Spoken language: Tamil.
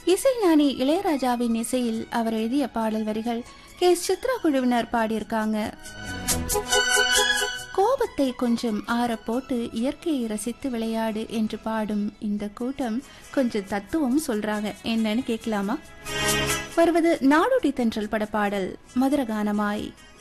இசைஞானி இளையராஜாவின் இசையில் அவர் எழுதிய பாடல் வரிகள் சித்ரா குழுவினர் பாடியிருக்காங்க. கோபத்தை கொஞ்சம் ஆற போட்டு இயற்கையை ரசித்து விளையாடு என்று பாடும் இந்த கூட்டம் கொஞ்சம் தத்துவம் சொல்றாங்க. என்னன்னு கேட்கலாமா? வருவது நாடோடி தென்றல் பட பாடல் மதுரகானமாய்.